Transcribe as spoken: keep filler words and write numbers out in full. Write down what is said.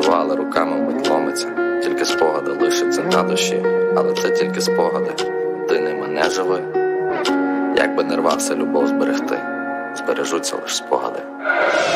але руками мить ломиться. Тільки спогади лишаться на душі, але це тільки спогади. Ти ними не живи. Як би не рвався любов зберегти, збережуться лиш спогади.